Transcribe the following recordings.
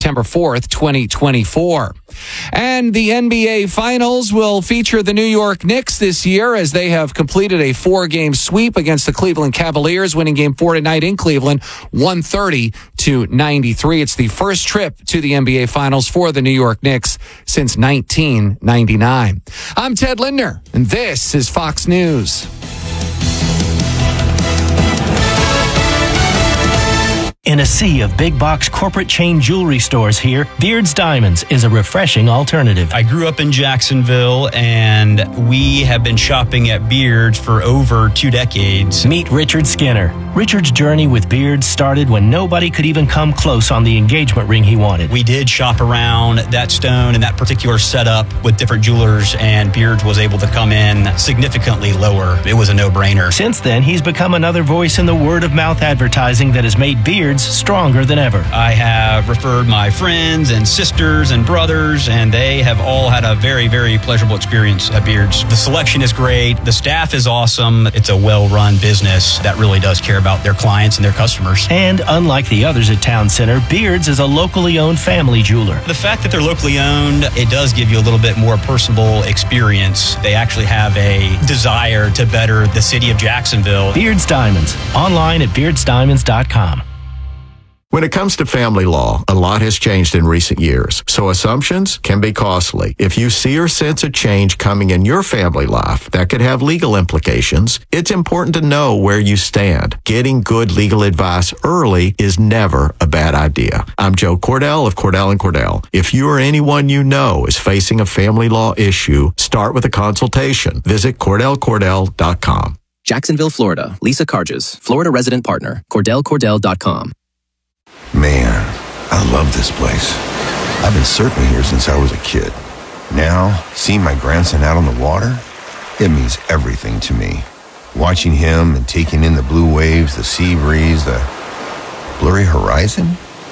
September 4th, 2024. And the NBA Finals will feature the New York Knicks this year as they have completed a 4-game sweep against the Cleveland Cavaliers, winning Game 4 tonight in Cleveland, 130-93. It's the first trip to the NBA Finals for the New York Knicks since 1999. I'm Ted Lindner, and this is Fox News. In a sea of big box corporate chain jewelry stores here, Beard's Diamonds is a refreshing alternative. I grew up in Jacksonville, and we have been shopping at Beard's for over 2 decades. Meet Richard Skinner. Richard's journey with Beard's started when nobody could even come close on the engagement ring he wanted. We did shop around that stone and that particular setup with different jewelers, and Beard's was able to come in significantly lower. It was a no-brainer. Since then, he's become another voice in the word-of-mouth advertising that has made Beard's stronger than ever. I have referred my friends and sisters and brothers, and they have all had a very, very pleasurable experience at Beard's. The selection is great. The staff is awesome. It's a well-run business that really does care about their clients and their customers. And unlike the others at Town Center, Beard's is a locally owned family jeweler. The fact that they're locally owned, it does give you a little bit more personable experience. They actually have a desire to better the city of Jacksonville. Beard's Diamonds. Online at beardsdiamonds.com. When it comes to family law, a lot has changed in recent years, so assumptions can be costly. If you see or sense a change coming in your family life that could have legal implications, it's important to know where you stand. Getting good legal advice early is never a bad idea. I'm Joe Cordell of Cordell & Cordell. If you or anyone you know is facing a family law issue, start with a consultation. Visit CordellCordell.com. Jacksonville, Florida. Lisa Carges, Florida resident partner. CordellCordell.com. Man, I love this place. I've been surfing here since I was a kid. Now, seeing my grandson out on the water, it means everything to me. Watching him and taking in the blue waves, the sea breeze, the blurry horizon.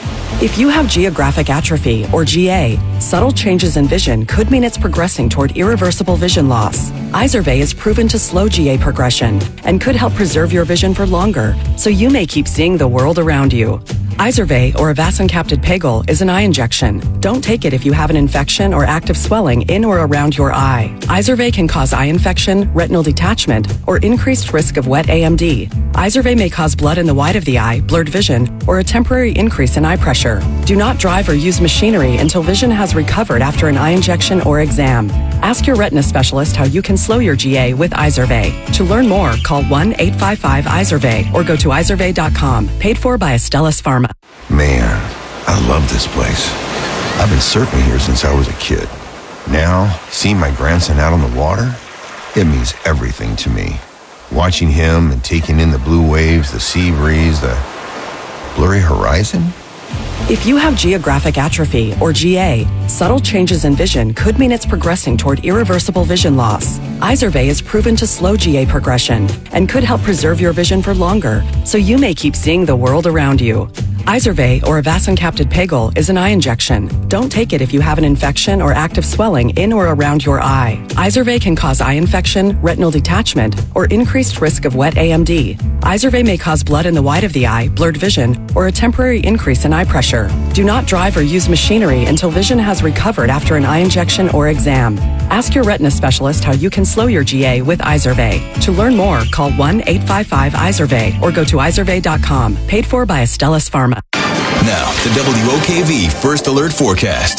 If you have geographic atrophy, or GA, subtle changes in vision could mean it's progressing toward irreversible vision loss. Izervay is proven to slow GA progression and could help preserve your vision for longer, so you may keep seeing the world around you. Izervay, or avacincaptad pegol, is an eye injection. Don't take it if you have an infection or active swelling in or around your eye. Izervay can cause eye infection, retinal detachment, or increased risk of wet AMD. Izervay may cause blood in the white of the eye, blurred vision, or a temporary increase in eye pressure. Do not drive or use machinery until vision has recovered after an eye injection or exam. Ask your retina specialist how you can slow your GA with Izervay. To learn more, call 1-855-IZERVAY or go to izervay.com. Paid for by Astellas Pharma. Man, I love this place. I've been surfing here since I was a kid. Now, seeing my grandson out on the water, it means everything to me. Watching him and taking in the blue waves, the sea breeze, the blurry horizon. If you have geographic atrophy, or GA, subtle changes in vision could mean it's progressing toward irreversible vision loss. Izervay is proven to slow GA progression and could help preserve your vision for longer, so you may keep seeing the world around you. Izervay, or avacincaptad pegol, is an eye injection. Don't take it if you have an infection or active swelling in or around your eye. Izervay can cause eye infection, retinal detachment, or increased risk of wet AMD. Izervay may cause blood in the white of the eye, blurred vision, or a temporary increase in eye pressure. Do not drive or use machinery until vision has recovered after an eye injection or exam. Ask your retina specialist how you can slow your GA with Izervay. To learn more, call 1-855-IZERVAY or go to izervay.com. Paid for by Astellas Pharma. Now, the WOKV First Alert Forecast.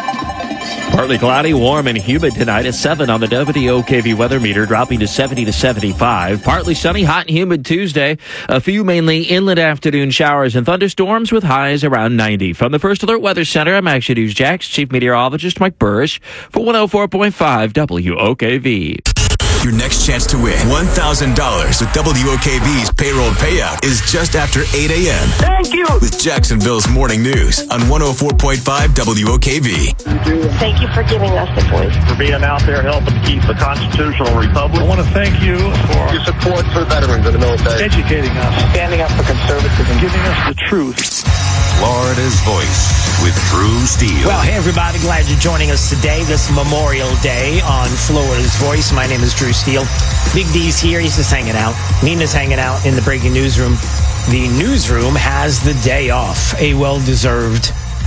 Partly cloudy, warm, and humid tonight at 7 on the WOKV weather meter, dropping to 70 to 75. Partly sunny, hot and humid Tuesday. A few mainly inland afternoon showers and thunderstorms with highs around 90. From the First Alert Weather Center, I'm Action News Jax Chief Meteorologist Mike Burrish for 104.5 WOKV. Your next chance to win $1,000 with WOKV's payroll payout is just after 8 a.m. Thank you. With Jacksonville's Morning News on 104.5 WOKV. Thank you for giving us the voice. For being out there helping keep the constitutional republic. I want to thank you for your support for veterans of the military. Educating us. Standing up for conservatism. Giving us the truth. Florida's Voice with Drew Steele. Well, hey everybody, glad you're joining us today, this Memorial Day on Florida's Voice. My name is Drew Steele. Big D's here, he's just hanging out. Nina's hanging out in the breaking newsroom. The newsroom has the day off, a well-deserved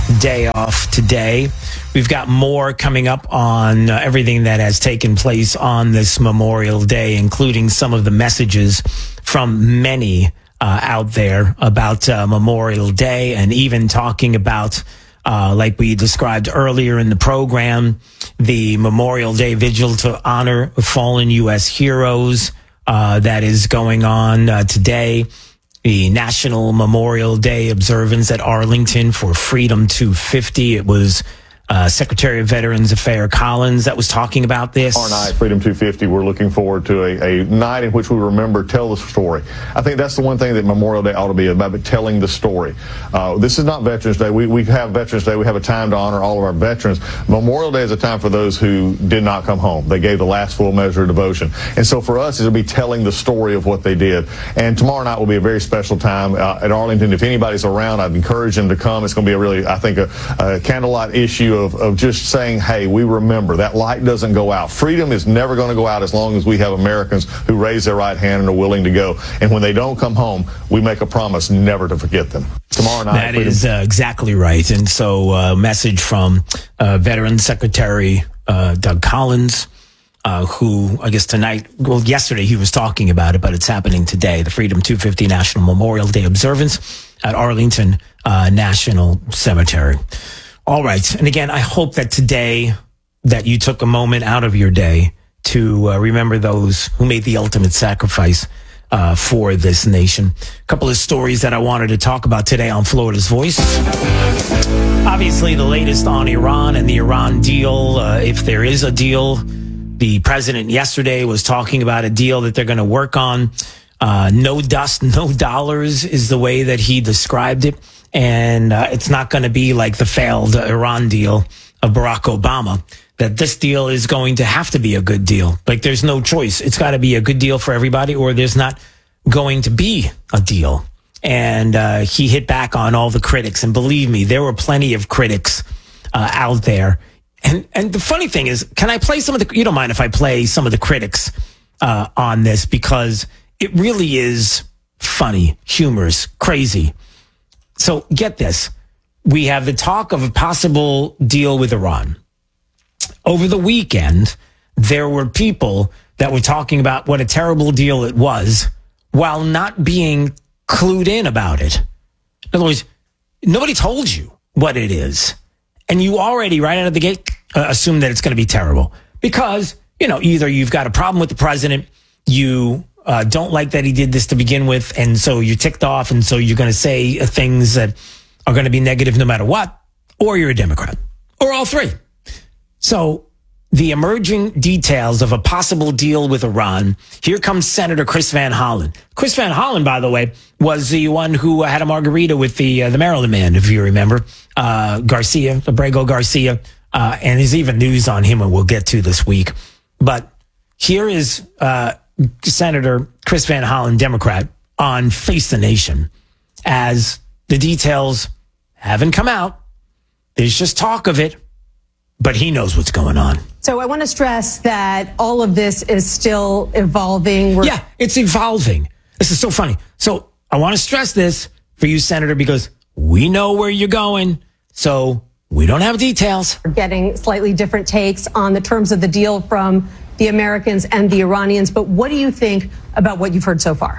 day off today. We've got more coming up on everything that has taken place on this Memorial Day, including some of the messages from many out there about Memorial Day, and even talking about, like we described earlier in the program, the Memorial Day vigil to honor fallen U.S. heroes that is going on today. The National Memorial Day observance at Arlington for Freedom 250. It was Secretary of Veterans Affairs Collins that was talking about this. Our night, Freedom 250, we're looking forward to a night in which we remember, tell the story. I think that's the one thing that Memorial Day ought to be about, but telling the story. This is not Veterans Day. We have Veterans Day. We have a time to honor all of our veterans. Memorial Day is a time for those who did not come home. They gave the last full measure of devotion. And so for us, it'll be telling the story of what they did. And tomorrow night will be a very special time at Arlington. If anybody's around, I'd encourage them to come. It's going to be a really, I think, a candlelight issue of just saying, hey, we remember. That light doesn't go out. Freedom is never going to go out as long as we have Americans who raise their right hand and are willing to go. And when they don't come home, we make a promise never to forget them. Tomorrow night. That is exactly right. And so a message from Veterans Secretary Doug Collins, who I guess tonight, well, yesterday he was talking about it, but it's happening today. The Freedom 250 National Memorial Day observance at Arlington National Cemetery. All right. And again, I hope that today that you took a moment out of your day to remember those who made the ultimate sacrifice for this nation. A couple of stories that I wanted to talk about today on Florida's Voice. Obviously, the latest on Iran and the Iran deal. If there is a deal, the president yesterday was talking about a deal that they're going to work on. No dust, no dollars is the way that he described it. And it's not going to be like the failed Iran deal of Barack Obama, that this deal is going to have to be a good deal. Like, there's no choice. It's got to be a good deal for everybody, or there's not going to be a deal. And he hit back on all the critics. And believe me, there were plenty of critics out there. And the funny thing is, can I play some of the, you don't mind if I play some of the critics on this, because it really is funny, humorous, crazy. So get this. We have the talk of a possible deal with Iran. Over the weekend, there were people that were talking about what a terrible deal it was while not being clued in about it. In other words, nobody told you what it is. And you already, right out of the gate, assume that it's going to be terrible. Because, you know, either you've got a problem with the president, you don't like that he did this to begin with, and so you're ticked off, and so you're going to say things that are going to be negative no matter what, or you're a Democrat, or all three. So the emerging details of a possible deal with Iran. Here comes Senator Chris Van Hollen. Chris Van Hollen, by the way, was the one who had a margarita with the Maryland man, if you remember, Garcia, Abrego Garcia, and there's even news on him, and we'll get to this week. But here is Senator Chris Van Hollen, Democrat, on Face the Nation, as the details haven't come out. There's just talk of it, but he knows what's going on. So I want to stress that all of this is still evolving. Yeah, it's evolving. This is so funny. So I want to stress this for you, Senator, because we know where you're going. So we don't have details. We're getting slightly different takes on the terms of the deal from the Americans and the Iranians. But what do you think about what you've heard so far?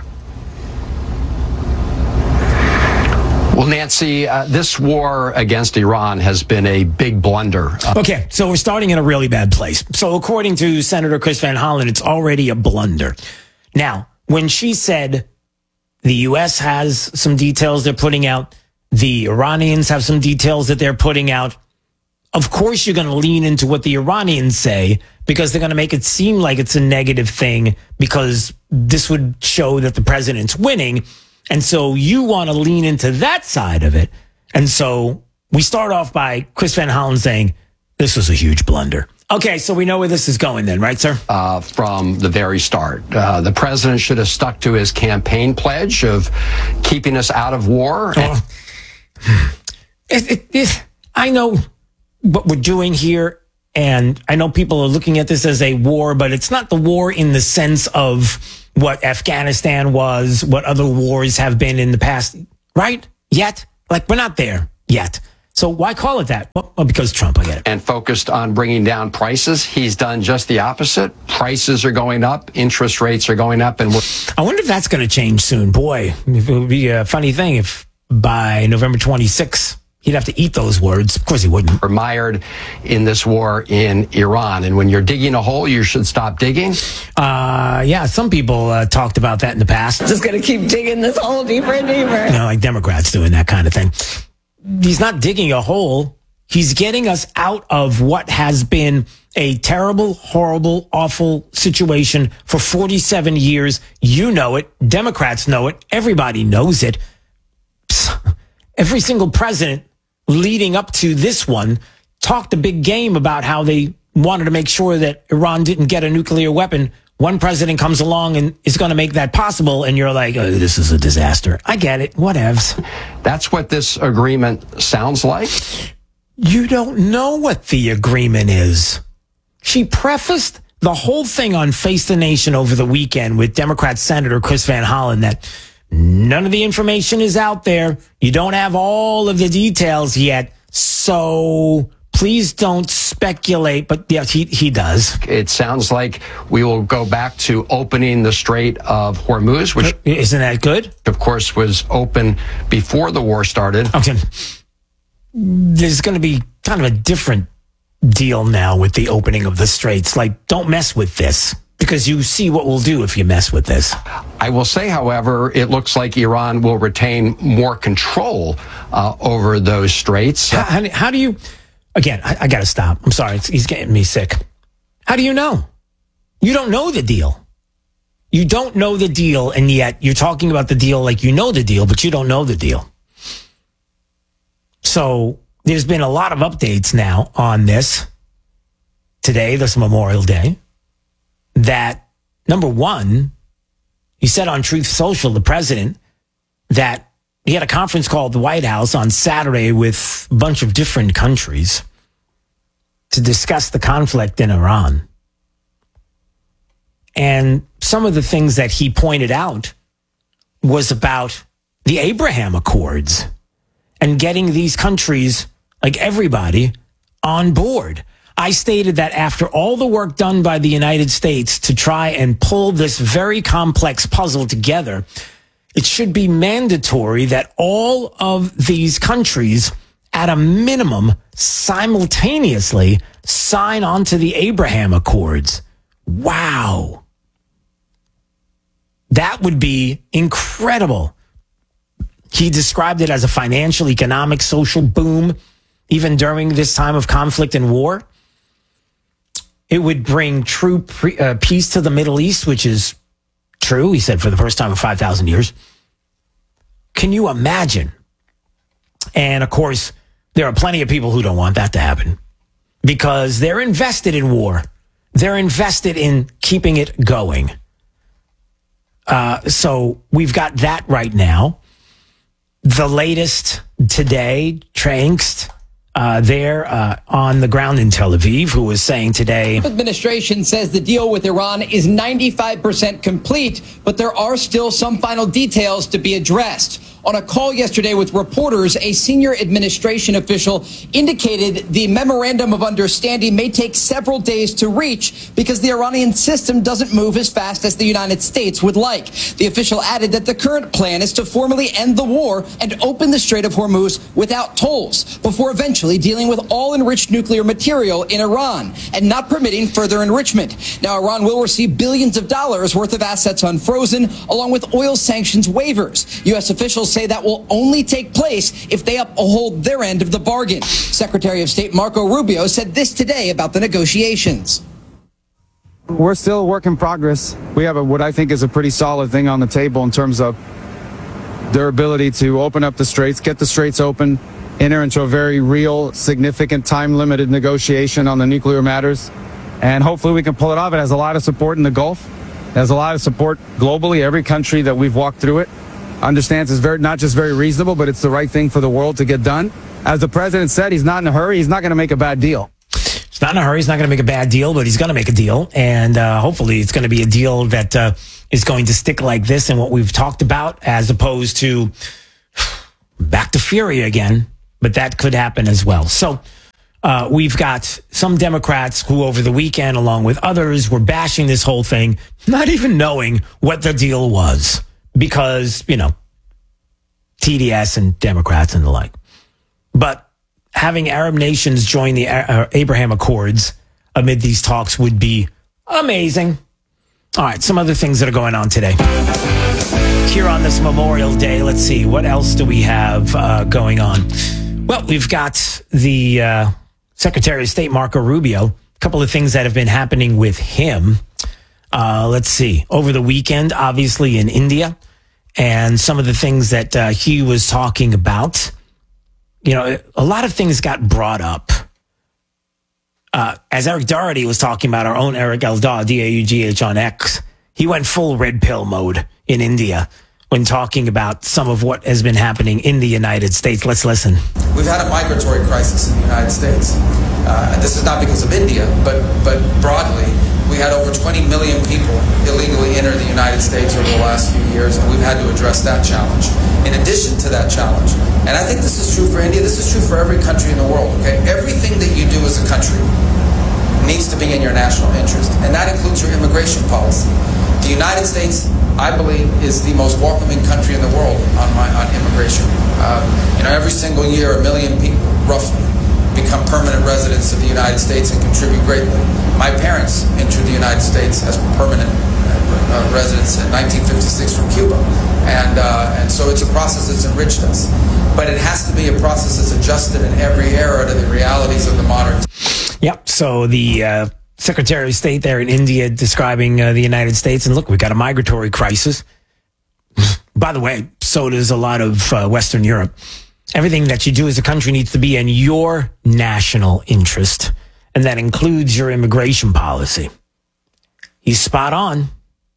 Well, Nancy, this war against Iran has been a big blunder. Okay, so we're starting in a really bad place. So according to Senator Chris Van Hollen, it's already a blunder. Now, when she said the U.S. has some details they're putting out, the Iranians have some details that they're putting out, of course you're going to lean into what the Iranians say, because they're going to make it seem like it's a negative thing, because this would show that the president's winning. And so you want to lean into that side of it. And so we start off by Chris Van Hollen saying, this was a huge blunder. Okay, so we know where this is going then, right, sir? From the very start. The president should have stuck to his campaign pledge of keeping us out of war. I know what we're doing here, and I know people are looking at this as a war, but it's not the war in the sense of what Afghanistan was, what other wars have been in the past, right? Yet. Like, we're not there yet. So why call it that? Well, because Trump, I get it. And focused on bringing down prices. He's done just the opposite. Prices are going up. Interest rates are going up. And I wonder if that's going to change soon. Boy, it would be a funny thing if by November 26th, he'd have to eat those words. Of course he wouldn't. We're mired in this war in Iran. And when you're digging a hole, you should stop digging. Yeah, some people talked about that in the past. Just going to keep digging this hole deeper and deeper. You know, like Democrats doing that kind of thing. He's not digging a hole. He's getting us out of what has been a terrible, horrible, awful situation for 47 years. You know it. Democrats know it. Everybody knows it. Every single president leading up to this one talked a big game about how they wanted to make sure that Iran didn't get a nuclear weapon. One president comes along and is going to make that possible, and you're like, oh, this is a disaster. I get it. Whatevs. That's what this agreement sounds like. You don't know what the agreement is. She prefaced the whole thing on Face the Nation over the weekend with Democrat Senator Chris Van Hollen that none of the information is out there. You don't have all of the details yet. So please don't speculate. But yes, he does. It sounds like we will go back to opening the Strait of Hormuz, which isn't that good? Of course, was open before the war started. Okay. There's going to be kind of a different deal now with the opening of the straits. Like, don't mess with this, because you see what we'll do if you mess with this. I will say, however, it looks like Iran will retain more control over those straits. How do you... Again, I got to stop. I'm sorry. He's getting me sick. How do you know? You don't know the deal. You don't know the deal, and yet you're talking about the deal like you know the deal, but you don't know the deal. So there's been a lot of updates now on this. Today, this Memorial Day, that, number one, he said on Truth Social, the president, that he had a conference call at the White House on Saturday with a bunch of different countries to discuss the conflict in Iran. And some of the things that he pointed out was about the Abraham Accords and getting these countries, like everybody, on board. I stated that after all the work done by the United States to try and pull this very complex puzzle together, it should be mandatory that all of these countries, at a minimum, simultaneously sign on to the Abraham Accords. Wow. That would be incredible. He described it as a financial, economic, social boom, even during this time of conflict and war. It would bring true peace to the Middle East, which is true, he said, for the first time in 5,000 years. Can you imagine? And of course, there are plenty of people who don't want that to happen because they're invested in war. They're invested in keeping it going. So we've got that right now. The latest today, Trankst, there on the ground in Tel Aviv, who was saying today... The administration says the deal with Iran is 95% complete, but there are still some final details to be addressed. On a call yesterday with reporters, a senior administration official indicated the memorandum of understanding may take several days to reach because the Iranian system doesn't move as fast as the United States would like. The official added that the current plan is to formally end the war and open the Strait of Hormuz without tolls before eventually dealing with all enriched nuclear material in Iran and not permitting further enrichment. Now, Iran will receive billions of dollars worth of assets unfrozen along with oil sanctions waivers. U.S. officials say that will only take place if they uphold their end of the bargain. Secretary of State Marco Rubio said this today about the negotiations. We're still a work in progress. We have what I think is a pretty solid thing on the table in terms of their ability to open up the straits, get the straits open, enter into a very real, significant, time-limited negotiation on the nuclear matters. And hopefully we can pull it off. It has a lot of support in the Gulf. It has a lot of support globally. Every country that we've walked through it understands it's not just very reasonable, but it's the right thing for the world to get done. As the president said, he's not in a hurry. He's not going to make a bad deal. He's not in a hurry. He's not going to make a bad deal, but he's going to make a deal. And hopefully it's going to be a deal that is going to stick like this and what we've talked about, as opposed to back to fury again. but that could happen as well. So we've got some Democrats who over the weekend, along with others, were bashing this whole thing, not even knowing what the deal was because, TDS and Democrats and the like. But having Arab nations join the Abraham Accords amid these talks would be amazing. All right, some other things that are going on today. Here on this Memorial Day, let's see, what else do we have going on? Well, we've got the Secretary of State, Marco Rubio, a couple of things that have been happening with him. Let's see, over the weekend, obviously in India, and some of the things that he was talking about. A lot of things got brought up. As Eric Doherty was talking about, our own Eric Eldar, D-A-U-G-H on X, he went full red pill mode in India when talking about some of what has been happening in the United States. Let's listen. We've had a migratory crisis in the United States. And this is not because of India, but broadly, we had over 20 million people illegally enter the United States over the last few years, and we've had to address that challenge. In addition to that challenge, and I think this is true for India, this is true for every country in the world, okay? Everything that you do as a country needs to be in your national interest, and that includes your immigration policy. The United States, I believe, is the most welcoming country in the world on immigration. Every single year, 1 million people, roughly, become permanent residents of the United States and contribute greatly. My parents entered the United States as permanent residents in 1956 from Cuba, and so it's a process that's enriched us. But it has to be a process that's adjusted in every era to the realities of the modern. Yep. So the Secretary of State there in India describing the United States, and look, we've got a migratory crisis. By the way, so does a lot of Western Europe. Everything that you do as a country needs to be in your national interest, and that includes your immigration policy. He's spot on.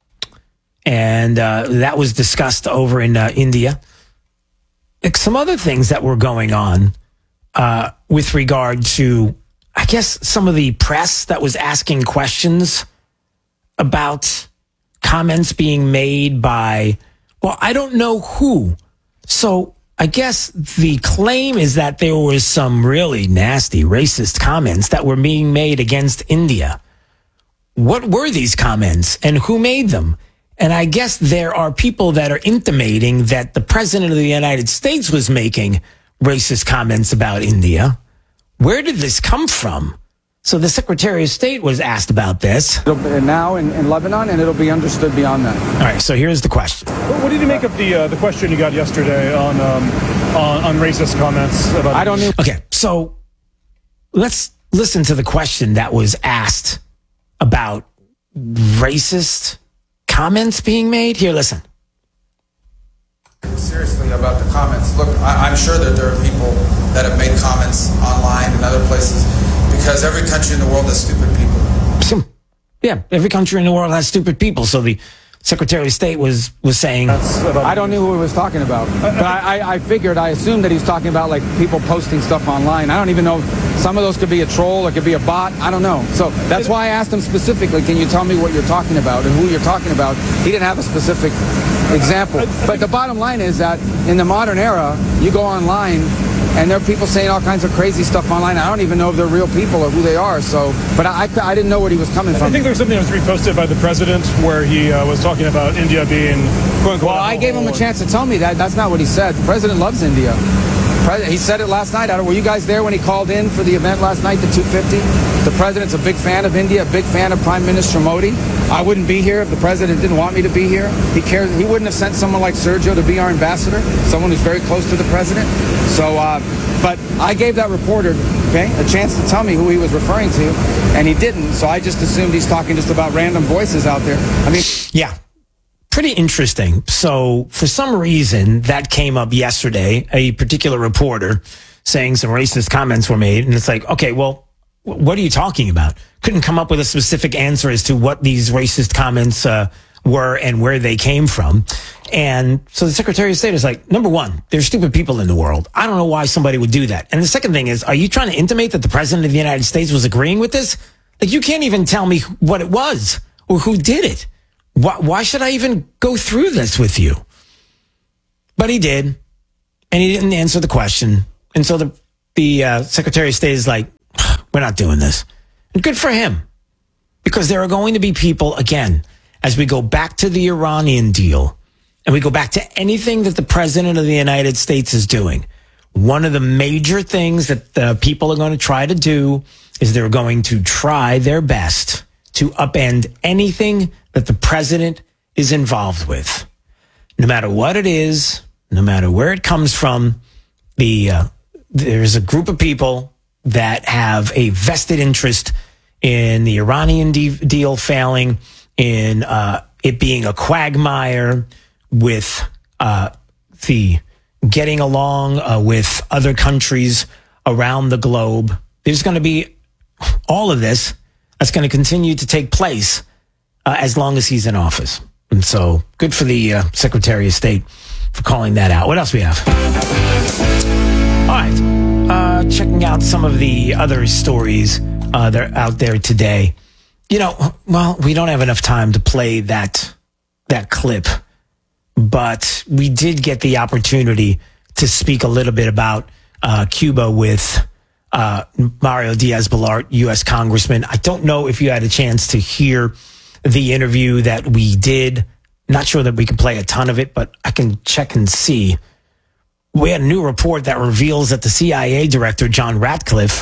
And that was discussed over in India. Some other things that were going on with regard to, I guess, some of the press that was asking questions about comments being made by, well, I don't know who. So I guess the claim is that there was some really nasty racist comments that were being made against India. What were these comments and who made them? And I guess there are people that are intimating that the president of the United States was making racist comments about India. Where did this come from? So the Secretary of State was asked about this. Now in Lebanon, and it'll be understood beyond that. All right, so here's the question. What did you make of the question you got yesterday on racist comments about? I don't know. Okay, so let's listen to the question that was asked about racist comments being made. Here, listen. Seriously about the comments. Look, I'm sure that there are people that have made comments online and other places because every country in the world has stupid people. Yeah, every country in the world has stupid people. So the Secretary of State was saying... I don't know who he was talking about. But I assumed that he was talking about like people posting stuff online. I don't even know. Some of those could be a troll, it could be a bot. I don't know. So that's why I asked him specifically, can you tell me what you're talking about and who you're talking about? He didn't have a specific example. But the bottom line is that in the modern era, you go online and there are people saying all kinds of crazy stuff online. I don't even know if they're real people or who they are. So, but I didn't know what he was coming from. I think there's something that was reposted by the president where he was talking about India being quote unquote. Well, I gave him a chance to tell me that. That's not what he said. The president loves India. He said it last night. Were you guys there when he called in for the event last night, the 250? The president's a big fan of India, a big fan of Prime Minister Modi. I wouldn't be here if the president didn't want me to be here. He cares. He wouldn't have sent someone like Sergio to be our ambassador, someone who's very close to the president. So, but I gave that reporter, a chance to tell me who he was referring to, and he didn't. So I just assumed he's talking just about random voices out there. I mean, yeah. Pretty interesting. So for some reason that came up yesterday, a particular reporter saying some racist comments were made. And it's like, okay, well, what are you talking about? Couldn't come up with a specific answer as to what these racist comments were and where they came from. And so the Secretary of State is like, number one, there's stupid people in the world. I don't know why somebody would do that. And the second thing is, are you trying to intimate that the president of the United States was agreeing with this? Like, you can't even tell me what it was or who did it. Why should I even go through this with you? But he did, and he didn't answer the question. And so the Secretary of State is like, we're not doing this. And good for him. Because there are going to be people, again, as we go back to the Iranian deal, and we go back to anything that the President of the United States is doing, one of the major things that the people are going to try to do is they're going to try their best to upend anything that the president is involved with. No matter what it is, no matter where it comes from, there's a group of people that have a vested interest in the Iranian deal failing, in it being a quagmire, with the getting along with other countries around the globe. There's going to be all of this that's going to continue to take place as long as he's in office. And so good for the Secretary of State for calling that out. What else we have? All right. Checking out some of the other stories that are out there today. You know, well, we don't have enough time to play that clip, but we did get the opportunity to speak a little bit about Cuba with Mario Diaz-Balart, U.S. Congressman. I don't know if you had a chance to hear the interview that we did. Not sure that we can play a ton of it, but I can check and see. We had a new report that reveals that the CIA director, John Ratcliffe,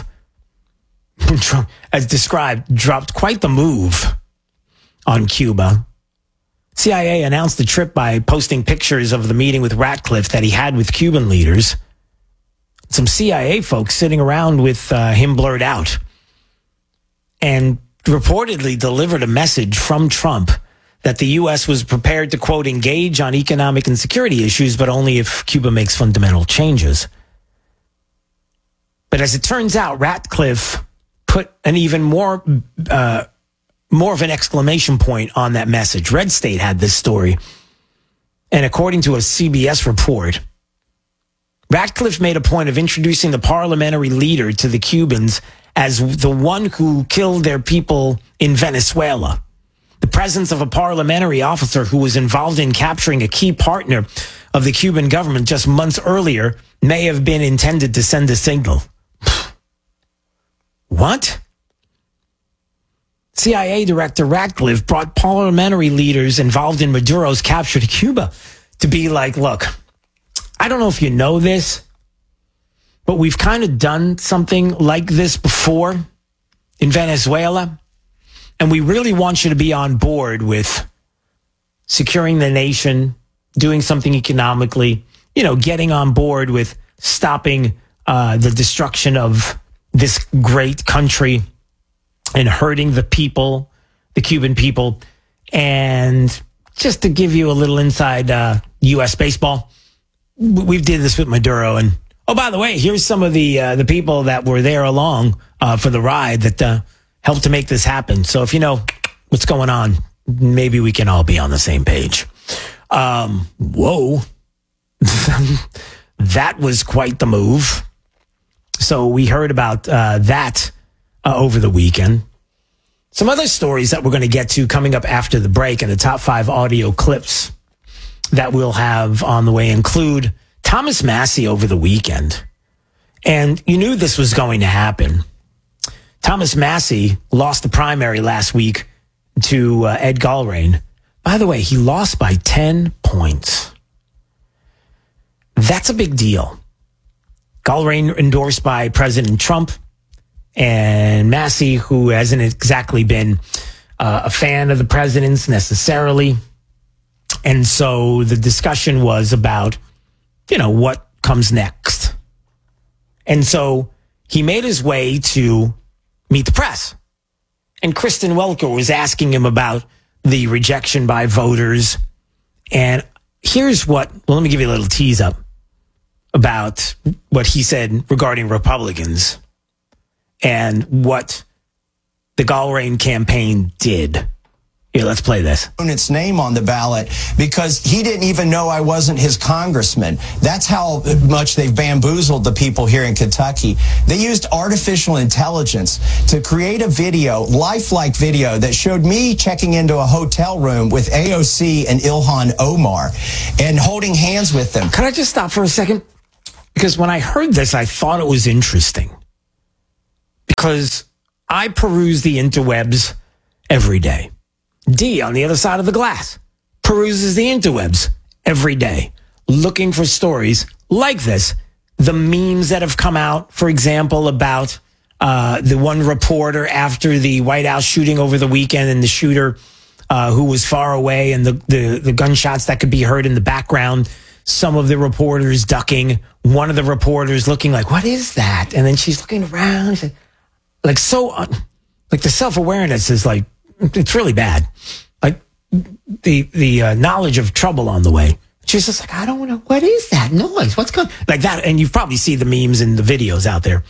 as described, dropped quite the move on Cuba. CIA announced the trip by posting pictures of the meeting with Ratcliffe that he had with Cuban leaders. Some CIA folks sitting around with him blurred out, and reportedly delivered a message from Trump that the U.S. was prepared to, quote, engage on economic and security issues, but only if Cuba makes fundamental changes. But as it turns out, Ratcliffe put an even more of an exclamation point on that message. Red State had this story. And according to a CBS report, Ratcliffe made a point of introducing the parliamentary leader to the Cubans as the one who killed their people in Venezuela. The presence of a parliamentary officer who was involved in capturing a key partner of the Cuban government just months earlier may have been intended to send a signal. What? CIA Director Ratcliffe brought parliamentary leaders involved in Maduro's capture to Cuba to be like, look, I don't know if you know this, but we've kind of done something like this before in Venezuela, and we really want you to be on board with securing the nation, doing something economically, getting on board with stopping the destruction of this great country and hurting the people, the Cuban people. And just to give you a little inside U.S. baseball, we did this with Maduro. And, oh, by the way, here's some of the people that were there along for the ride that helped to make this happen. So if you know what's going on, maybe we can all be on the same page. Whoa. That was quite the move. So we heard about that over the weekend. Some other stories that we're going to get to coming up after the break, and the top 5 audio clips that we'll have on the way include Thomas Massie over the weekend. And you knew this was going to happen. Thomas Massie lost the primary last week to Ed Gallrein. By the way, he lost by 10 points. That's a big deal. Gallrein endorsed by President Trump, and Massie, who hasn't exactly been a fan of the president's necessarily. And so the discussion was about, what comes next. And so he made his way to meet the press. And Kristen Welker was asking him about the rejection by voters. And here's let me give you a little tease up about what he said regarding Republicans and what the Gallrein campaign did. Here, let's play this. Its name on the ballot because he didn't even know I wasn't his congressman. That's how much they've bamboozled the people here in Kentucky. They used artificial intelligence to create a video, lifelike video, that showed me checking into a hotel room with AOC and Ilhan Omar and holding hands with them. Can I just stop for a second? Because when I heard this, I thought it was interesting. Because I peruse the interwebs every day. D, on the other side of the glass, peruses the interwebs every day, looking for stories like this. The memes that have come out, for example, about the one reporter after the White House shooting over the weekend, and the shooter who was far away, and the gunshots that could be heard in the background. Some of the reporters ducking, one of the reporters looking like, what is that? And then she's looking around, like the self-awareness is like, it's really bad. Like the knowledge of trouble on the way. She's just like, I don't know, what is that noise? What's going like that? And you probably see the memes and the videos out there.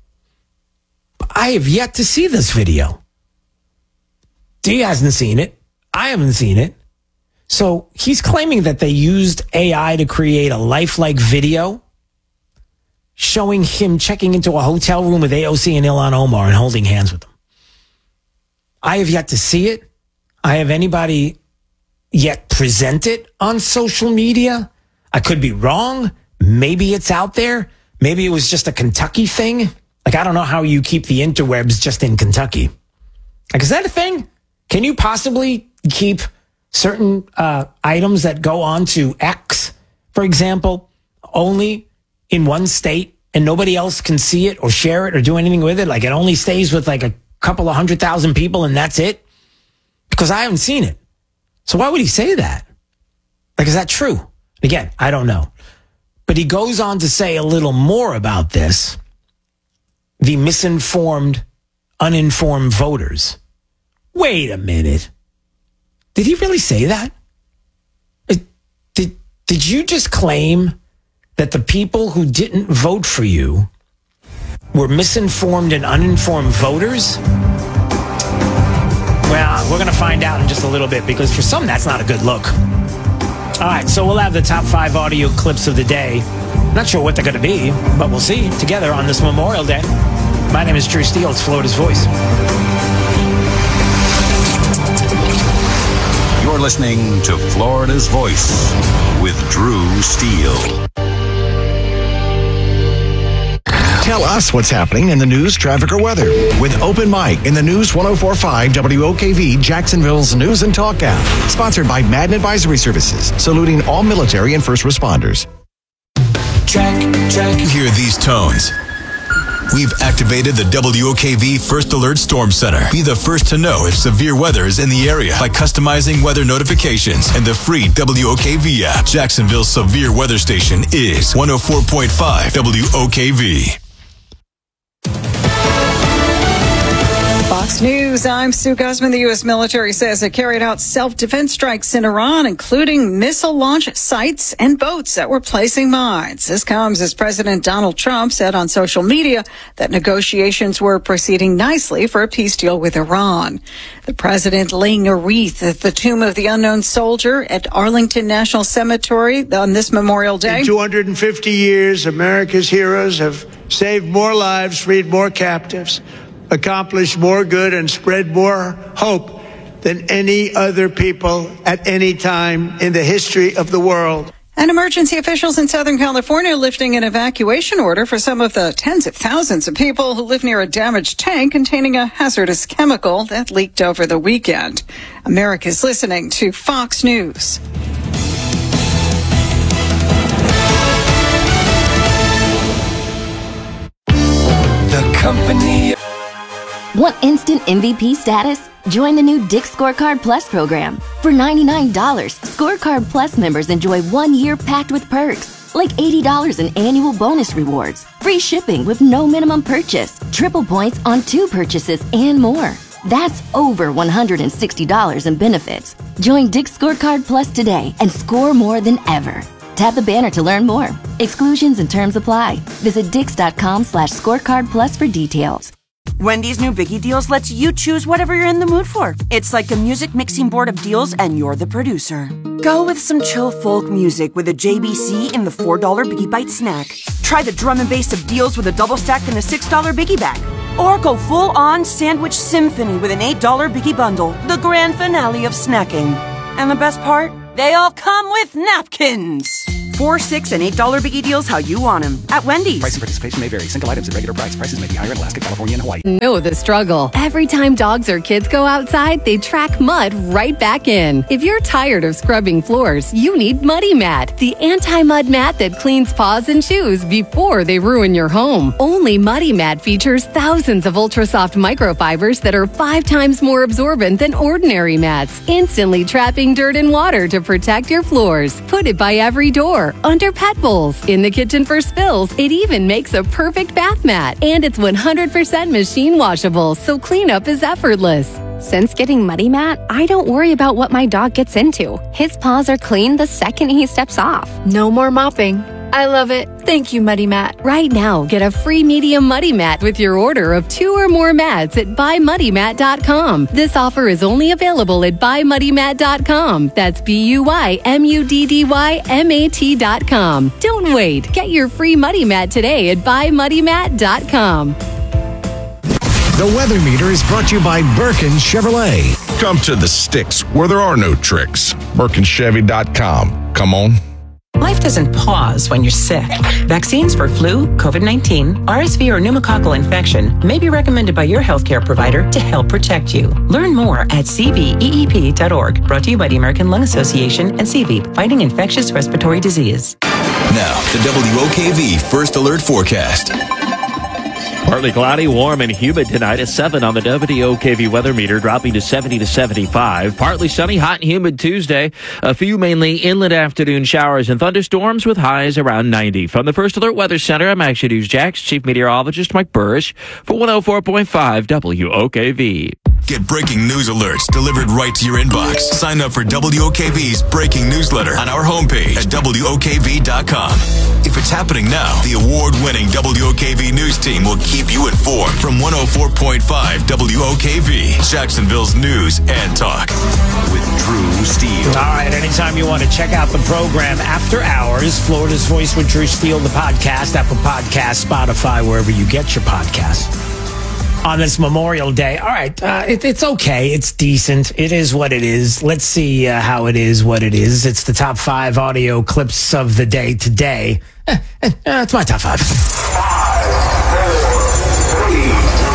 I have yet to see this video. Dee hasn't seen it. I haven't seen it. So he's claiming that they used AI to create a lifelike video showing him checking into a hotel room with AOC and Ilhan Omar and holding hands with them. I have yet to see it. I have anybody yet present it on social media. I could be wrong. Maybe it's out there. Maybe it was just a Kentucky thing. Like, I don't know how you keep the interwebs just in Kentucky. Like, is that a thing? Can you possibly keep certain items that go on to X, for example, only in one state and nobody else can see it or share it or do anything with it? Like, it only stays with like a couple of 100,000 people and that's it? Because I haven't seen it. So why would he say that? Like, is that true? Again, I don't know. But he goes on to say a little more about this. The misinformed, uninformed voters. Wait a minute. Did he really say that? Did you just claim that the people who didn't vote for you were misinformed and uninformed voters? Well, we're going to find out in just a little bit, because for some, that's not a good look. All right, so we'll have the top 5 audio clips of the day. Not sure what they're going to be, but we'll see together on this Memorial Day. My name is Drew Steele. It's Florida's Voice. You're listening to Florida's Voice with Drew Steele. Tell us what's happening in the news, traffic, or weather with Open Mic in the News 104.5 WOKV, Jacksonville's news and talk app. Sponsored by Madden Advisory Services, saluting all military and first responders. Check. Hear these tones. We've activated the WOKV First Alert Storm Center. Be the first to know if severe weather is in the area by customizing weather notifications in the free WOKV app. Jacksonville's severe weather station is 104.5 WOKV. Fox News, I'm Sue Guzman. The U.S. military says it carried out self-defense strikes in Iran, including missile launch sites and boats that were placing mines. This comes as President Donald Trump said on social media that negotiations were proceeding nicely for a peace deal with Iran. The president laying a wreath at the tomb of the unknown soldier at Arlington National Cemetery on this Memorial Day. In 250 years, America's heroes have saved more lives, freed more captives, accomplished more good, and spread more hope than any other people at any time in the history of the world. And emergency officials in Southern California lifting an evacuation order for some of the tens of thousands of people who live near a damaged tank containing a hazardous chemical that leaked over the weekend. America's listening to Fox News. The company. Want instant MVP status? Join the new Dick's Scorecard Plus program. For $99, Scorecard Plus members enjoy 1 year packed with perks, like $80 in annual bonus rewards, free shipping with no minimum purchase, triple points on 2 purchases, and more. That's over $160 in benefits. Join Dick's Scorecard Plus today and score more than ever. Tap the banner to learn more. Exclusions and terms apply. Visit Dix.com/scorecard plus for details. Wendy's new Biggie Deals lets you choose whatever you're in the mood for. It's like a music mixing board of deals, and you're the producer. Go with some chill folk music with a JBC in the $4 Biggie Bite snack. Try the drum and bass of deals with a double stack and a $6 Biggie bag. Or go full-on sandwich symphony with an $8 Biggie bundle, the grand finale of snacking. And the best part? They all come with napkins. $4 $4, $6, and $8 biggie deals how you want them at Wendy's. Price and participation may vary. Single items at regular price. Prices may be higher in Alaska, California, and Hawaii. Know the struggle. Every time dogs or kids go outside, they track mud right back in. If you're tired of scrubbing floors, you need Muddy Mat, the anti-mud mat that cleans paws and shoes before they ruin your home. Only Muddy Mat features thousands of ultra-soft microfibers that are 5 times more absorbent than ordinary mats, instantly trapping dirt and water to protect your floors. Put it by every door, under pet bowls, in the kitchen for spills. It even makes a perfect bath mat. And it's 100% machine washable, so cleanup is effortless. Since getting Muddy Mat, I don't worry about what my dog gets into. His paws are clean the second he steps off. No more mopping. I love it. Thank you, Muddy Mat. Right now, get a free medium Muddy Mat with your order of 2 or more mats at buymuddymat.com. This offer is only available at buymuddymat.com. That's buymuddymat.com. Don't wait. Get your free Muddy Mat today at buymuddymat.com. The Weather Meter is brought to you by Birkin Chevrolet. Come to the sticks where there are no tricks. BirkinChevy.com. Come on. Life doesn't pause when you're sick. Vaccines for flu, COVID-19, RSV, or pneumococcal infection may be recommended by your healthcare provider to help protect you. Learn more at cveep.org. Brought to you by the American Lung Association and CVEEP, fighting infectious respiratory disease. Now, the WOKV First Alert Forecast. Partly cloudy, warm, and humid tonight. A 7 on the WOKV weather meter, dropping to 70 to 75. Partly sunny, hot and humid Tuesday. A few mainly inland afternoon showers and thunderstorms with highs around 90. From the First Alert Weather Center, I'm Action News Jax Chief Meteorologist Mike Burrish for 104.5 WOKV. Get breaking news alerts delivered right to your inbox. Sign up for WOKV's breaking newsletter on our homepage at WOKV.com. If it's happening now, the award-winning WOKV news team will keep you informed from 104.5 WOKV, Jacksonville's news and talk. With Drew Steele. All right, anytime you want to check out the program after hours, Florida's Voice with Drew Steele, the podcast, Apple Podcasts, Spotify, wherever you get your podcasts. On this Memorial Day. All right, it's okay. It's decent. It is what it is. Let's see how it is what it is. It's the top 5 audio clips of the day today. It's my top 5. 5, 4, 3, 2,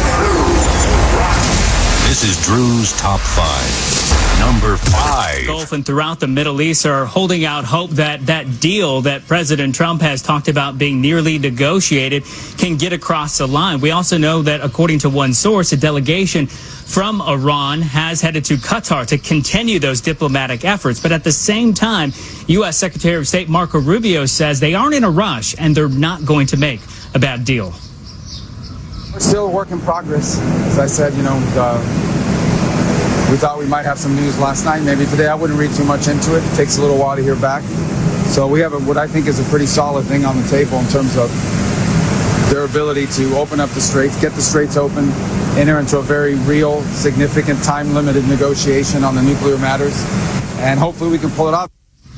1. This is Drew's top 5. Number 5. Gulf and throughout the Middle East are holding out hope that that deal that President Trump has talked about being nearly negotiated can get across the line. We also know that, according to one source, a delegation from Iran has headed to Qatar to continue those diplomatic efforts. But at the same time, U.S. Secretary of State Marco Rubio says they aren't in a rush and they're not going to make a bad deal. We're still a work in progress. As I said, we thought we might have some news last night. Maybe today. I wouldn't read too much into it. It takes a little while to hear back. So we have what I think is a pretty solid thing on the table in terms of their ability to open up the straits, get the straits open, enter into a very real, significant, time-limited negotiation on the nuclear matters, and hopefully we can pull it off.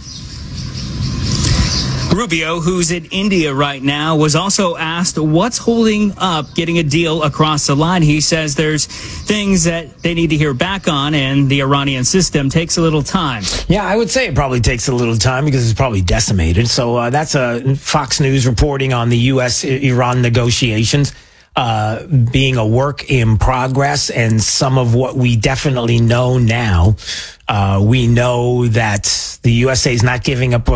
Rubio, who's in India right now, was also asked what's holding up getting a deal across the line. He says there's things that they need to hear back on, and the Iranian system takes a little time. Yeah, I would say it probably takes a little time because it's probably decimated. So that's Fox News reporting on the U.S.-Iran negotiations being a work in progress, and some of what we definitely know now. We know that the USA is not giving up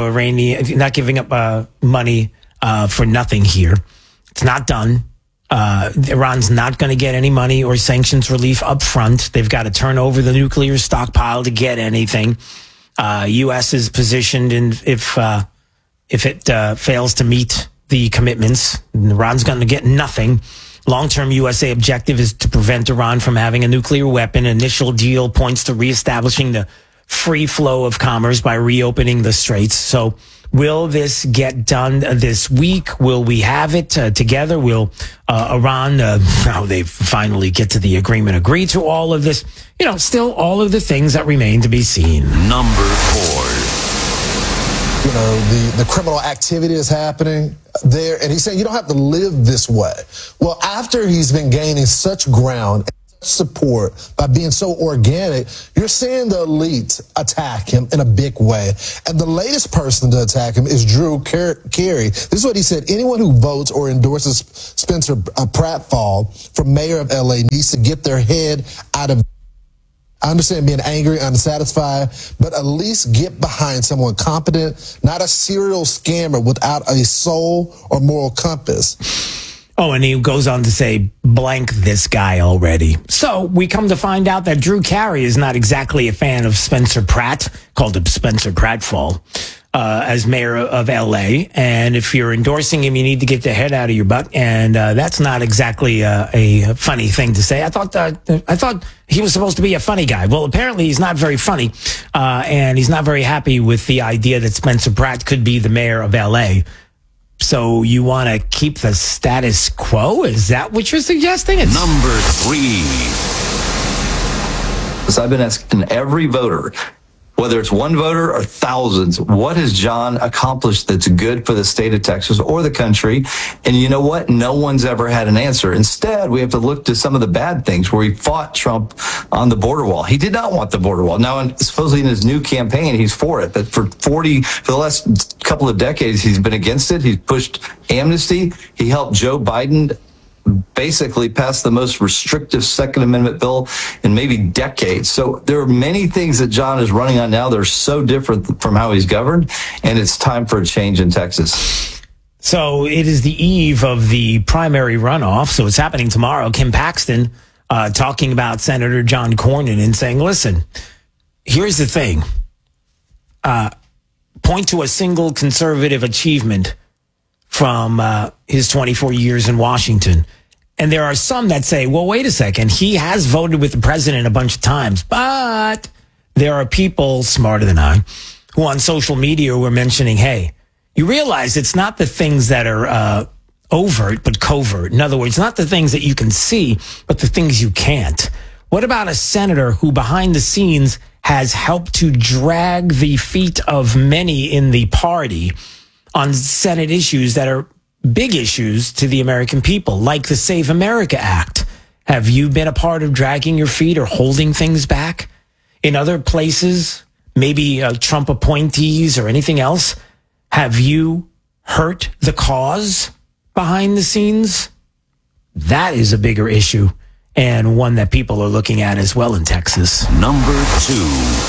money for nothing here. It's not done. Iran's not going to get any money or sanctions relief up front. They've got to turn over the nuclear stockpile to get anything. U.S. is positioned in if it fails to meet the commitments, Iran's going to get nothing. Long-term USA objective is to prevent Iran from having a nuclear weapon. Initial deal points to reestablishing the free flow of commerce by reopening the straits. So will this get done this week? Will we have it together? Will Iran, now they finally get to the agreement, agree to all of this? Still all of the things that remain to be seen. Number 4. The criminal activity is happening there, and he's saying you don't have to live this way. Well, after he's been gaining such ground, support by being so organic, you're seeing the elites attack him in a big way. And the latest person to attack him is Drew Carey. This is what he said. Anyone who votes or endorses Spencer Pratfall for mayor of LA needs to get their head out of. I understand being angry, unsatisfied, but at least get behind someone competent, not a serial scammer without a soul or moral compass. Oh, and he goes on to say, blank this guy already. So we come to find out that Drew Carey is not exactly a fan of Spencer Pratt, called him Spencer Pratfall, as mayor of LA. And if you're endorsing him, you need to get the head out of your butt. And that's not exactly a funny thing to say. I thought he was supposed to be a funny guy. Well, apparently he's not very funny, and he's not very happy with the idea that Spencer Pratt could be the mayor of LA. So you want to keep the status quo? Is that what you're suggesting? Number 3. So I've been asking every voter, whether it's one voter or thousands, what has John accomplished that's good for the state of Texas or the country? And you know what? No one's ever had an answer. Instead, we have to look to some of the bad things where he fought Trump on the border wall. He did not want the border wall. Now, supposedly in his new campaign, he's for it. But for the last couple of decades, he's been against it. He's pushed amnesty. He helped Joe Biden basically passed the most restrictive Second Amendment bill in maybe decades. So there are many things that John is running on now that are so different from how he's governed, and it's time for a change in Texas. So it is the eve of the primary runoff, so it's happening tomorrow. Kim Paxton talking about Senator John Cornyn and saying, listen, here's the thing. Point to a single conservative achievement from his 24 years in Washington. And there are some that say, well, wait a second. He has voted with the president a bunch of times. But there are people smarter than I who on social media were mentioning, hey, you realize it's not the things that are overt, but covert. In other words, not the things that you can see, but the things you can't. What about a senator who behind the scenes has helped to drag the feet of many in the party on Senate issues that are big issues to the American people, like the Save America Act? Have you been a part of dragging your feet or holding things back? In other places, maybe Trump appointees or anything else, have you hurt the cause behind the scenes? That is a bigger issue, and one that people are looking at as well in Texas. Number 2.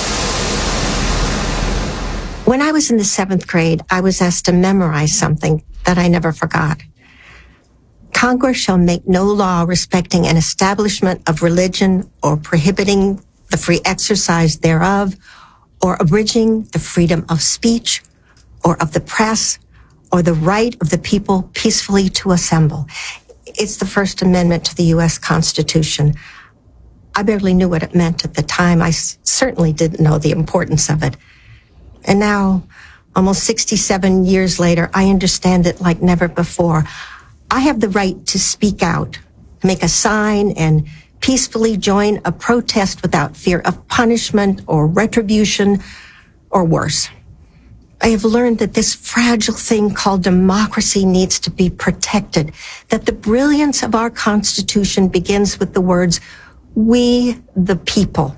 When I was in the 7th grade, I was asked to memorize something that I never forgot. Congress shall make no law respecting an establishment of religion or prohibiting the free exercise thereof or abridging the freedom of speech or of the press or the right of the people peacefully to assemble. It's the First Amendment to the U.S. Constitution. I barely knew what it meant at the time. I certainly didn't know the importance of it. And now, almost 67 years later, I understand it like never before. I have the right to speak out, make a sign, and peacefully join a protest without fear of punishment or retribution or worse. I have learned that this fragile thing called democracy needs to be protected, that the brilliance of our Constitution begins with the words, "We the people."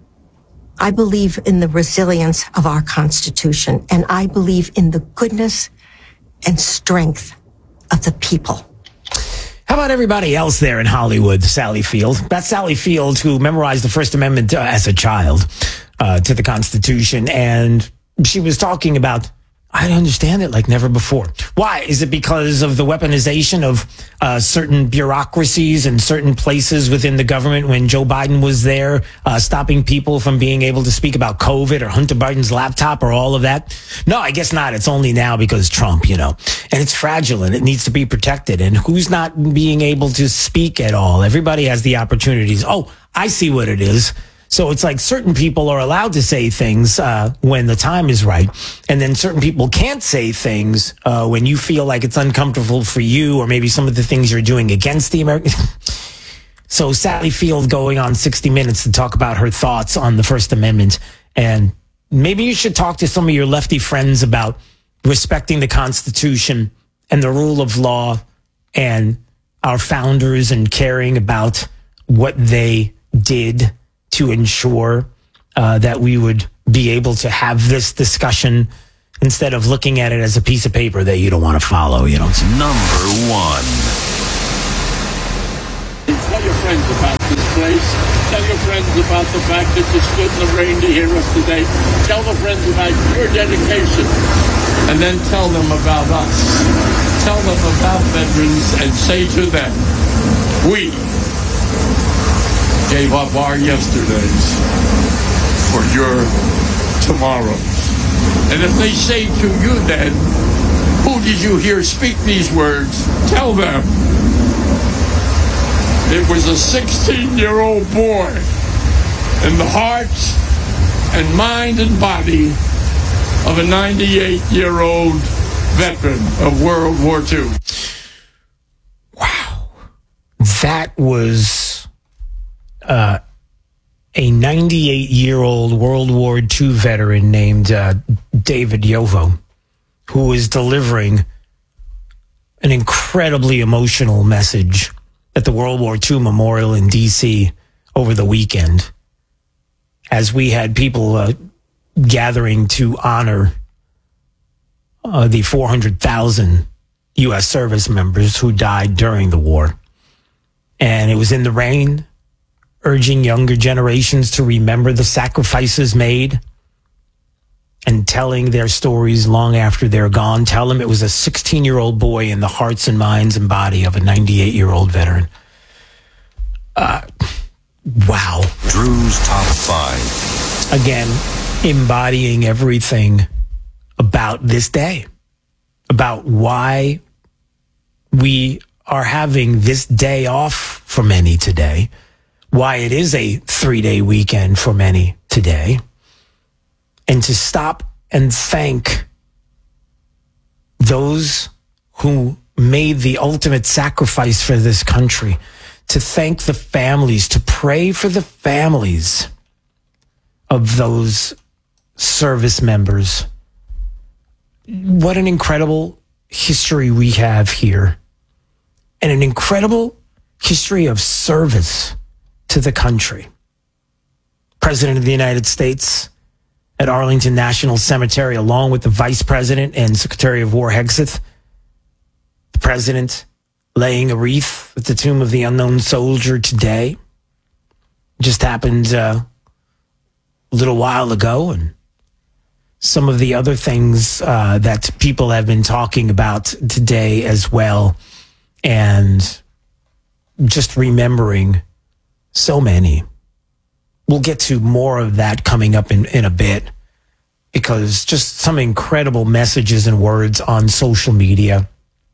I believe in the resilience of our Constitution, and I believe in the goodness and strength of the people. How about everybody else there in Hollywood, Sally Field? That's Sally Field, who memorized the First Amendment as a child to the Constitution, and she was talking about, I understand it like never before. Why? Is it because of the weaponization of certain bureaucracies and certain places within the government when Joe Biden was there, stopping people from being able to speak about COVID or Hunter Biden's laptop or all of that? No, I guess not. It's only now because Trump, and it's fragile and it needs to be protected. And who's not being able to speak at all? Everybody has the opportunities. Oh, I see what it is. So it's like certain people are allowed to say things when the time is right, and then certain people can't say things when you feel like it's uncomfortable for you, or maybe some of the things you're doing against the American. So Sally Field going on 60 Minutes to talk about her thoughts on the First Amendment, and maybe you should talk to some of your lefty friends about respecting the Constitution and the rule of law and our founders and caring about what they did to ensure that we would be able to have this discussion instead of looking at it as a piece of paper that you don't want to follow. Number one. Tell your friends about this place. Tell your friends about the fact that you stood in the rain to hear us today. Tell the friends about your dedication. And then tell them about us. Tell them about veterans and say to them, we gave up our yesterdays for your tomorrows. And if they say to you then, who did you hear speak these words? Tell them it was a 16-year-old boy in the heart and mind and body of a 98-year-old veteran of World War II. Wow. That was a 98-year-old World War II veteran named David Yovo, who was delivering an incredibly emotional message at the World War II Memorial in D.C. over the weekend, as we had people gathering to honor the 400,000 U.S. service members who died during the war. And it was in the rain, urging younger generations to remember the sacrifices made and telling their stories long after they're gone. Tell them it was a 16-year-old boy in the hearts and minds and body of a 98-year-old veteran. Wow. Drew's Top 5. Again, embodying everything about this day, about why we are having this day off for many today, why it is a 3-day weekend for many today, and to stop and thank those who made the ultimate sacrifice for this country, to thank the families, to pray for the families of those service members. What an incredible history we have here, and an incredible history of service to the country. President of the United States at Arlington National Cemetery, along with the Vice President and Secretary of War Hegseth. The President laying a wreath at the tomb of the unknown soldier today. Just happened a little while ago, and some of the other things that people have been talking about today as well, and just remembering so many. We'll get to more of that coming up in a bit, because just some incredible messages and words on social media.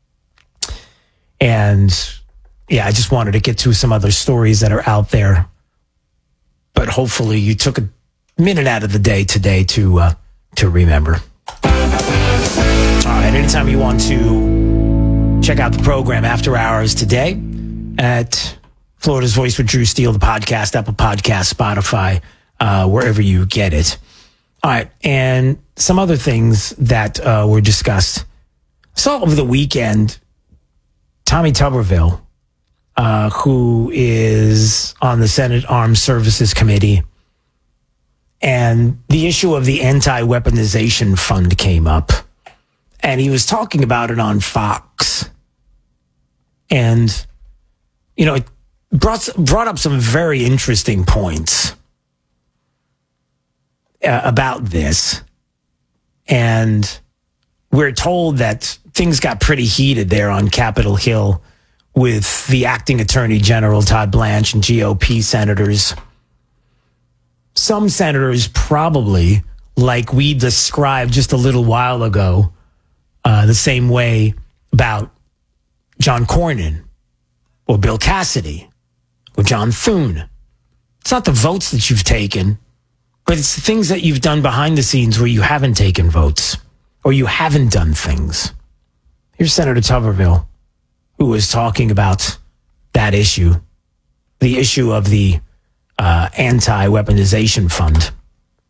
And yeah, I just wanted to get to some other stories that are out there. But hopefully you took a minute out of the day today to remember. All right, anytime you want to check out the program After Hours today at Florida's Voice with Drew Steele, the podcast, Apple Podcast, Spotify, wherever you get it. All right, and some other things that were discussed. I saw over the weekend Tommy Tuberville, who is on the Senate Armed Services Committee, and the issue of the anti-weaponization fund came up, and he was talking about it on Fox. And, you know, it brought up some very interesting points about this. And we're told that things got pretty heated there on Capitol Hill with the acting Attorney General, Todd Blanche, and GOP senators. Some senators probably, like we described just a little while ago, the same way about John Cornyn or Bill Cassidy or John Thune. It's not the votes that you've taken, but it's the things that you've done behind the scenes where you haven't taken votes or you haven't done things. Here's Senator Tuberville, who was talking about that issue, the issue of the anti-weaponization fund.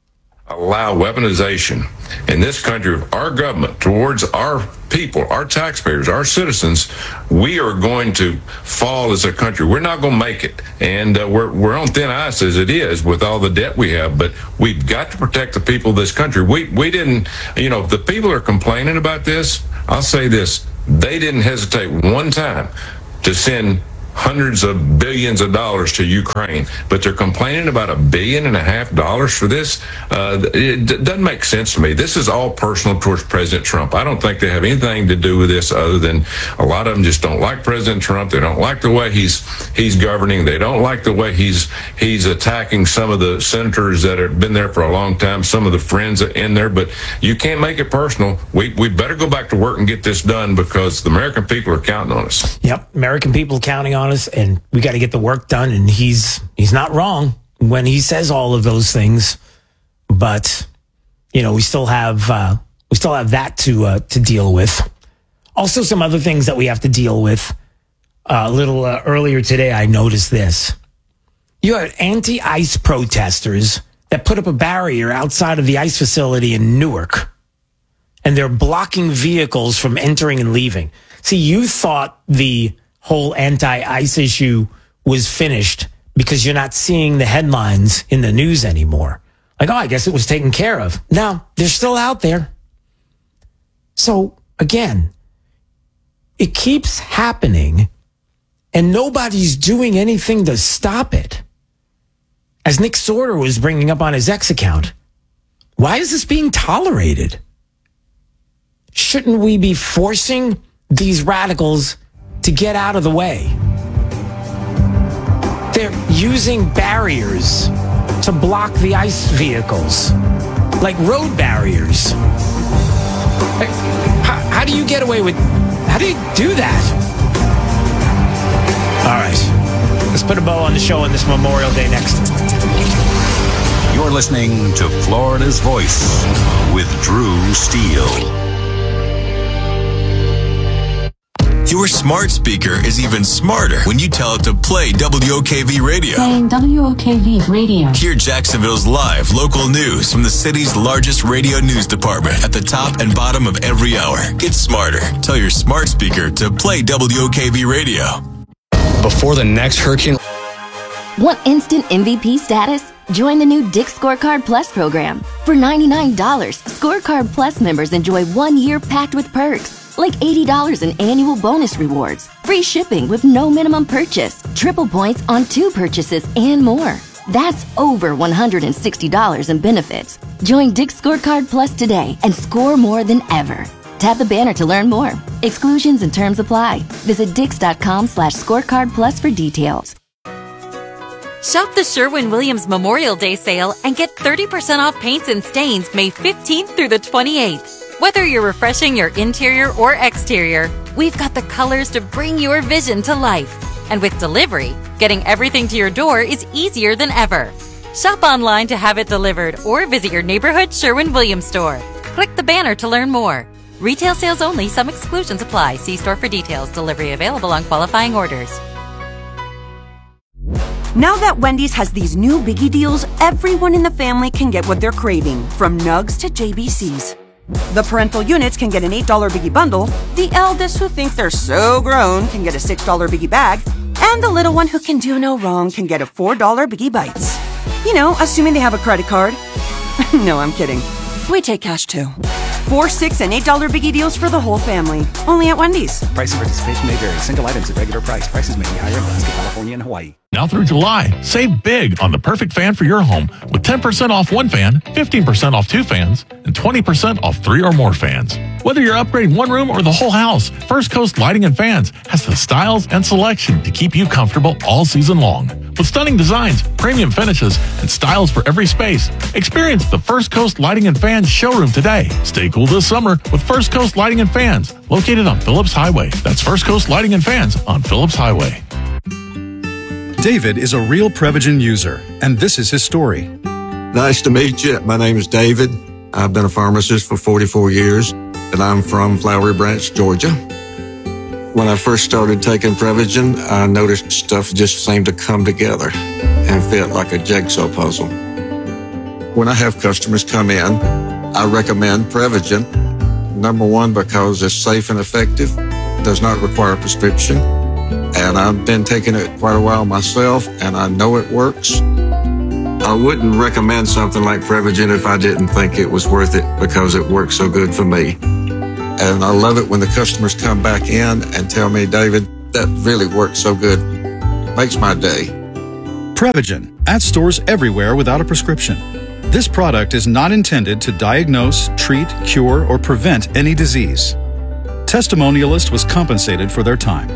allow weaponization in this country of our government towards our people, our taxpayers, our citizens, we are going to fall as a country. We're not going to make it. And we're on thin ice as it is with all the debt we have, but we've got to protect the people of this country. We didn't, the people are complaining about this. I'll say this, they didn't hesitate one time to send hundreds of billions of dollars to Ukraine, but they're complaining about $1.5 billion for this. It doesn't make sense to me. This is all personal towards President Trump. I don't think they have anything to do with this other than a lot of them just don't like President Trump. They don't like the way he's governing. They don't like the way he's attacking some of the senators that have been there for a long time, some of the friends in there, but you can't make it personal. We better go back to work and get this done because the American people are counting on us. Yep, American people counting on us, and we got to get the work done. And he's not wrong when he says all of those things, but we still have that to deal with. Also, some other things that we have to deal with. A little earlier today, I noticed this. You had anti-ICE protesters that put up a barrier outside of the ICE facility in Newark, and they're blocking vehicles from entering and leaving. See, you thought the whole anti-ICE issue was finished because you're not seeing the headlines in the news anymore. Like, I guess it was taken care of. No, they're still out there. So, again, it keeps happening, and nobody's doing anything to stop it. As Nick Sorter was bringing up on his X account, why is this being tolerated? Shouldn't we be forcing these radicals to get out of the way? They're using barriers to block the ICE vehicles, like road barriers. How do you get away with, how do you do that? All right, let's put a bow on the show on this Memorial Day next. You're listening to Florida's Voice with Drew Steele. Your smart speaker is even smarter when you tell it to play WOKV Radio. Playing WOKV Radio. Hear Jacksonville's live local news from the city's largest radio news department at the top and bottom of every hour. Get smarter. Tell your smart speaker to play WOKV Radio. Before the next hurricane. Want instant MVP status? Join the new Dick's Scorecard Plus program. For $99, Scorecard Plus members enjoy 1 year packed with perks. Like $80 in annual bonus rewards, free shipping with no minimum purchase, triple points on 2 purchases, and more. That's over $160 in benefits. Join Dick's Scorecard Plus today and score more than ever. Tap the banner to learn more. Exclusions and terms apply. Visit Dix.com/scorecard plus for details. Shop the Sherwin-Williams Memorial Day sale and get 30% off paints and stains May 15th through the 28th. Whether you're refreshing your interior or exterior, we've got the colors to bring your vision to life. And with delivery, getting everything to your door is easier than ever. Shop online to have it delivered or visit your neighborhood Sherwin-Williams store. Click the banner to learn more. Retail sales only. Some exclusions apply. See store for details. Delivery available on qualifying orders. Now that Wendy's has these new biggie deals, everyone in the family can get what they're craving, from nugs to JBCs. The parental units can get an $8 biggie bundle, the eldest who think they're so grown can get a $6 biggie bag, and the little one who can do no wrong can get a $4 biggie bites. Assuming they have a credit card. No, I'm kidding. We take cash too. 4, 6, and $8 biggie deals for the whole family. Only at Wendy's. Price and participation may vary. Single items at regular price. Prices may be higher in Alaska, California, and Hawaii. Now through July, save big on the perfect fan for your home with 10% off 1 fan, 15% off 2 fans, and 20% off 3 or more fans. Whether you're upgrading 1 room or the whole house, First Coast Lighting and Fans has the styles and selection to keep you comfortable all season long. With stunning designs, premium finishes, and styles for every space, experience the First Coast Lighting and Fans showroom today. Stay cool this summer with First Coast Lighting and Fans, located on Phillips Highway. That's First Coast Lighting and Fans on Phillips Highway. David is a real Prevagen user, and this is his story. Nice to meet you. My name is David. I've been a pharmacist for 44 years, and I'm from Flowery Branch, Georgia. When I first started taking Prevagen, I noticed stuff just seemed to come together and fit like a jigsaw puzzle. When I have customers come in, I recommend Prevagen. Number one, because it's safe and effective, does not require a prescription. And I've been taking it quite a while myself, and I know it works. I wouldn't recommend something like Prevagen if I didn't think it was worth it because it works so good for me. And I love it when the customers come back in and tell me, David, that really works so good. Makes my day. Prevagen, at stores everywhere without a prescription. This product is not intended to diagnose, treat, cure, or prevent any disease. Testimonialist was compensated for their time.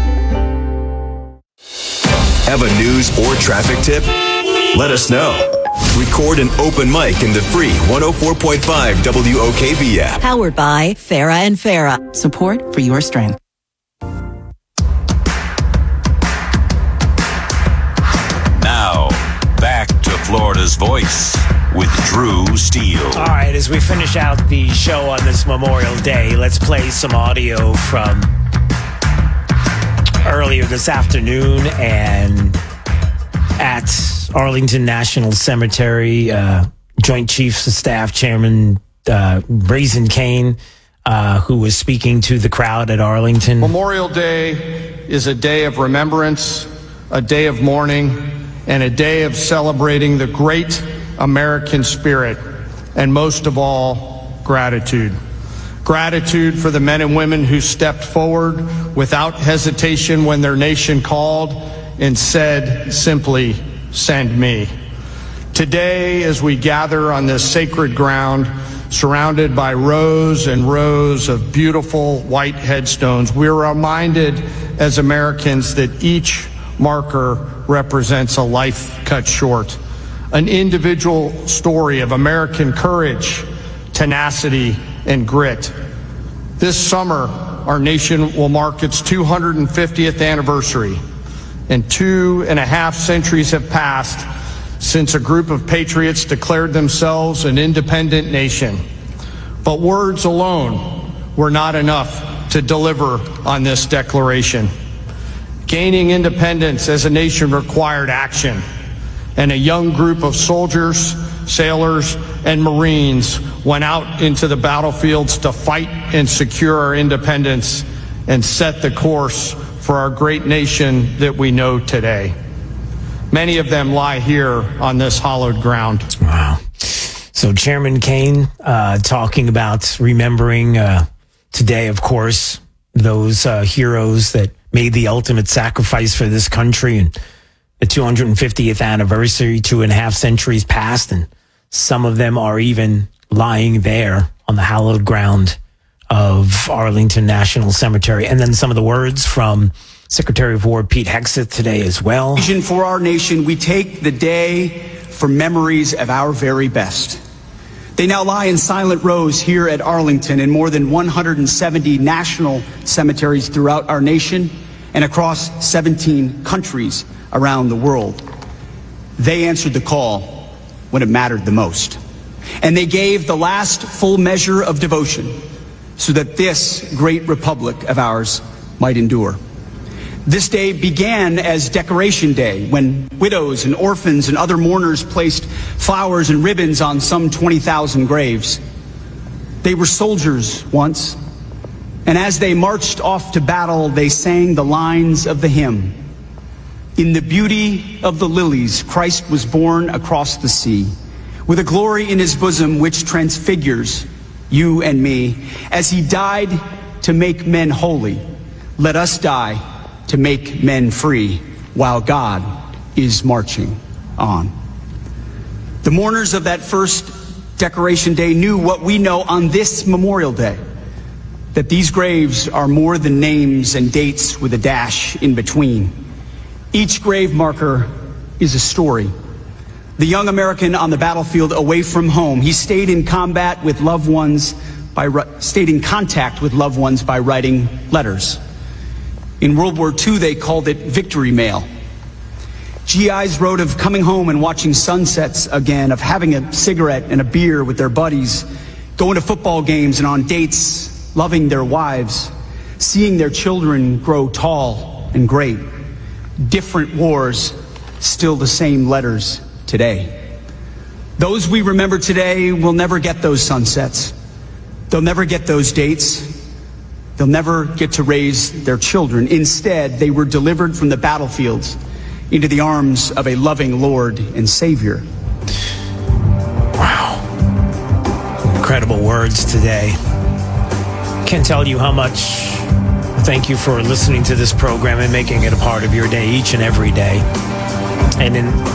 Have a news or traffic tip? Let us know. Record an open mic in the free 104.5 WOKV app. Powered by Farah and Farah. Support for your strength. Now, back to Florida's Voice with Drew Steele. All right, as we finish out the show on this Memorial Day, let's play some audio from earlier this afternoon and at Arlington National Cemetery, Joint Chiefs of Staff Chairman Brazen Kane, who was speaking to the crowd at Arlington. Memorial Day is a day of remembrance, a day of mourning, and a day of celebrating the great American spirit, and most of all, gratitude. Gratitude for the men and women who stepped forward without hesitation when their nation called and said simply, "Send me." Today, as we gather on this sacred ground, surrounded by rows and rows of beautiful white headstones, we're reminded as Americans that each marker represents a life cut short, an individual story of American courage, tenacity, and grit. This summer, our nation will mark its 250th anniversary, and 2.5 centuries have passed since a group of patriots declared themselves an independent nation. But words alone were not enough to deliver on this declaration. Gaining independence as a nation required action, and a young group of soldiers, sailors, and Marines went out into the battlefields to fight and secure our independence and set the course for our great nation that we know today. Many of them lie here on this hallowed ground. Wow. So Chairman Kane talking about remembering today, of course, those heroes that made the ultimate sacrifice for this country, and the 250th anniversary, 2.5 centuries past, and some of them are even lying there on the hallowed ground of Arlington National Cemetery. And then some of the words from Secretary of War Pete Hegseth today as well. For our nation, we take the day for memories of our very best. They now lie in silent rows here at Arlington in more than 170 national cemeteries throughout our nation and across 17 countries around the world. They answered the call when it mattered the most. And they gave the last full measure of devotion so that this great republic of ours might endure. This day began as Decoration Day, when widows and orphans and other mourners placed flowers and ribbons on some 20,000 graves. They were soldiers once, and as they marched off to battle, they sang the lines of the hymn, "In the beauty of the lilies, Christ was born across the sea, with a glory in his bosom which transfigures you and me. As he died to make men holy, let us die to make men free while God is marching on." The mourners of that first Decoration Day knew what we know on this Memorial Day, that these graves are more than names and dates with a dash in between. Each grave marker is a story. The young American on the battlefield away from home, he stayed in contact with loved ones by writing letters. In World War II, they called it victory mail. GIs wrote of coming home and watching sunsets again, of having a cigarette and a beer with their buddies, going to football games and on dates, loving their wives, seeing their children grow tall and great. Different wars, still the same letters today. Those we remember today will never get those sunsets. They'll never get those dates. They'll never get to raise their children. Instead, they were delivered from the battlefields into the arms of a loving Lord and Savior. Wow. Incredible words today. Can't tell you how much. Thank you for listening to this program and making it a part of your day each and every day. And in